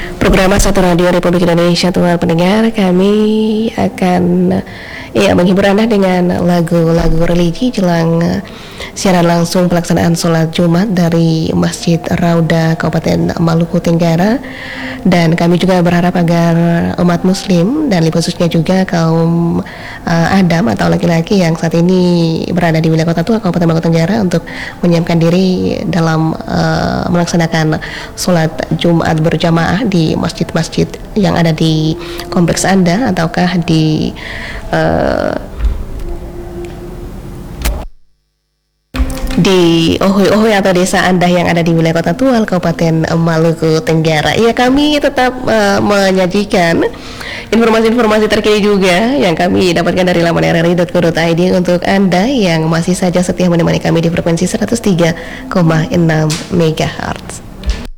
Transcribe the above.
Program Satu Radio Republik Indonesia. Tuhan pendengar, kami akan menghibur Anda dengan lagu-lagu religi jelang siaran langsung pelaksanaan sholat Jumat dari Masjid Rauda Kabupaten Maluku Tenggara. Dan kami juga berharap agar umat muslim dan lebih khususnya juga kaum Adam atau laki-laki yang saat ini berada di wilayah Kota Tua Kabupaten Maluku Tenggara untuk menyiapkan diri dalam melaksanakan sholat Jumat berjamaah di masjid-masjid yang ada di kompleks Anda ataukah di Ohoy atau desa Anda yang ada di wilayah Kota Tual Kabupaten Maluku Tenggara. Ya, kami tetap menyajikan informasi-informasi terkini juga yang kami dapatkan dari laman rri.co.id untuk Anda yang masih saja setia menemani kami di frekuensi 103,6 MHz.